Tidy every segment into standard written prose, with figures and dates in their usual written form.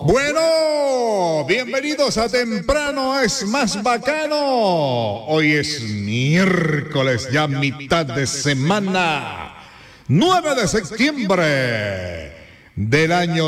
Bueno, bienvenidos a Temprano es más bacano. Hoy es miércoles, ya mitad de semana, 9 de septiembre del año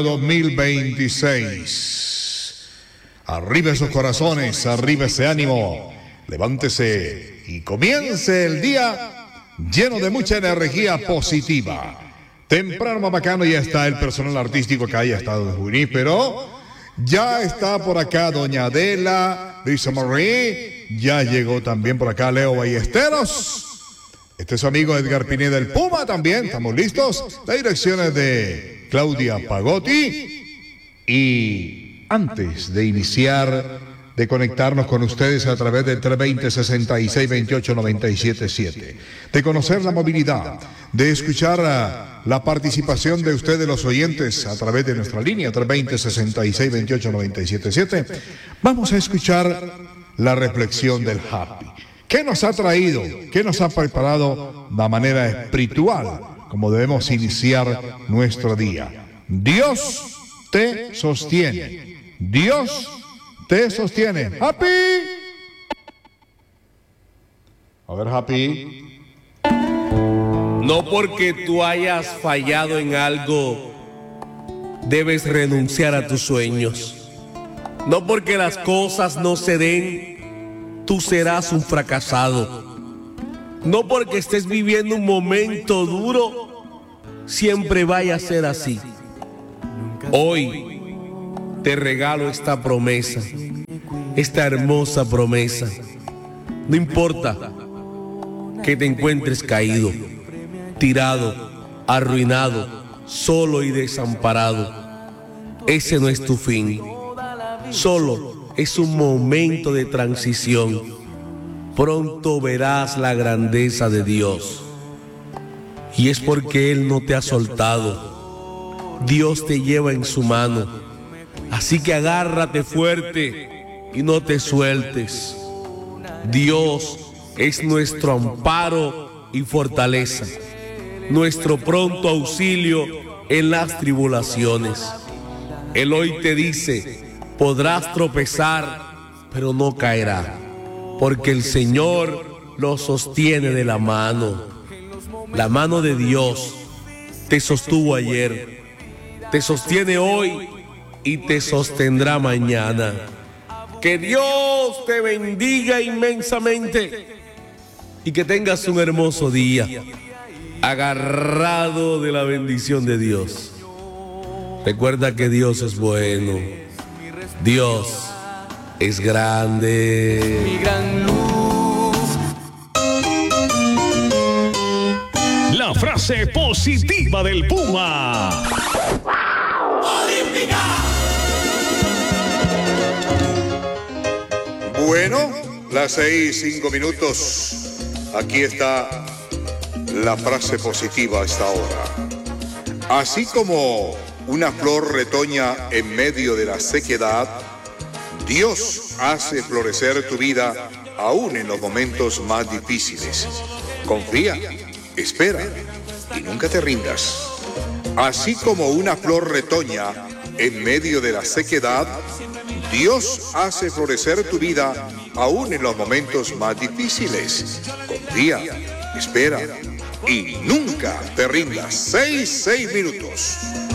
2026. Arriba esos corazones, arriba ese ánimo, levántese y comience el día lleno de mucha energía positiva. Temprano más bacano, ya está el personal artístico que haya estado de juvenil, pero ya está por acá doña Adela, Luisa Marie, ya llegó también por acá Leo Ballesteros. Este es su amigo Edgar Pineda del Puma también, estamos listos. La dirección es de Claudia Pagotti. Y antes de iniciar, de conectarnos con ustedes a través del 320-6628-977, de conocer la movilidad, de escuchar la participación de ustedes los oyentes a través de nuestra línea 320-6628-977, vamos a escuchar la reflexión del Happy. ¿Qué nos ha traído? ¿Qué nos ha preparado de manera espiritual? Como debemos iniciar nuestro día. Dios te sostiene. Dios te sostiene. Happy. A ver, Happy. No porque tú hayas fallado en algo, debes renunciar a tus sueños. No porque las cosas no se den, tú serás un fracasado. No porque estés viviendo un momento duro, siempre vaya a ser así. Hoy te regalo esta promesa, esta hermosa promesa. No importa que te encuentres caído, tirado, arruinado, solo y desamparado. Ese no es tu fin. Solo es un momento de transición. Pronto verás la grandeza de Dios. Y es porque Él no te ha soltado. Dios te lleva en su mano. Así que agárrate fuerte y no te sueltes. Dios es nuestro amparo y fortaleza, nuestro pronto auxilio en las tribulaciones. Él hoy te dice, podrás tropezar, pero no caerá, porque el Señor lo sostiene de la mano. La mano de Dios te sostuvo ayer, te sostiene hoy y te sostendrá mañana. Que Dios te bendiga inmensamente y que tengas un hermoso día, agarrado de la bendición de Dios. Recuerda que Dios es bueno, Dios es grande. Mi gran luz. La frase positiva del Puma. Olímpica. Bueno, las 6:05. Aquí está la frase positiva a esta hora. Así como una flor retoña en medio de la sequedad, Dios hace florecer tu vida aún en los momentos más difíciles. Confía, espera y nunca te rindas. Así como una flor retoña en medio de la sequedad, Dios hace florecer tu vida aún en los momentos más difíciles. Confía, espera y nunca te rindas. 6 minutos.